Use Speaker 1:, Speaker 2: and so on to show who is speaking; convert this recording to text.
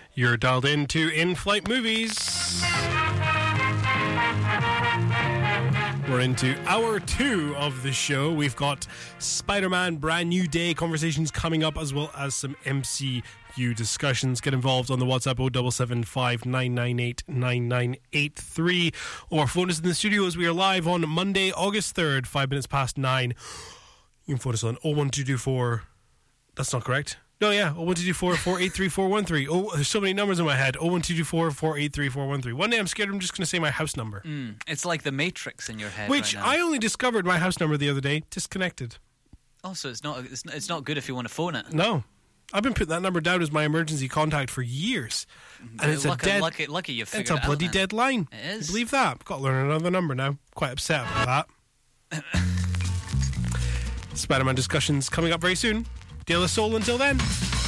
Speaker 1: You're dialed into In-Flight Movies. We're into hour 2 of the show. We've got Spider-Man Brand New Day conversations coming up, as well as some MCU discussions. Get involved on the WhatsApp 0775 998 9983, or phone us in the studio as we are live on Monday, August 3rd, 5 minutes past 9. You can phone us on 01224. That's not correct. No, yeah, 01224 483 413. Oh, there's so many numbers in my head. 01224 483 413. One day I'm scared I'm just going to say my house number.
Speaker 2: It's like the Matrix in your head.
Speaker 1: Which
Speaker 2: right now.
Speaker 1: I only discovered my house number the other day. Disconnected.
Speaker 2: Oh, so it's not good if you want to phone it.
Speaker 1: No. I've been putting that number down as my emergency contact for years. And it's
Speaker 2: lucky you figured
Speaker 1: it's a
Speaker 2: it out
Speaker 1: bloody
Speaker 2: then.
Speaker 1: dead line.
Speaker 2: It is.
Speaker 1: You believe that? I've got to learn another number now. Quite upset about that. Spider-Man discussions coming up very soon. De La Soul until then.